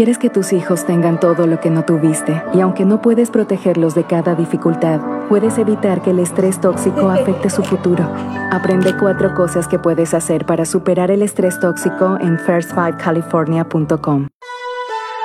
Quieres que tus hijos tengan todo lo que no tuviste, y aunque no puedes protegerlos de cada dificultad, puedes evitar que el estrés tóxico afecte su futuro. Aprende 4 cosas que puedes hacer para superar el estrés tóxico en first5california.com.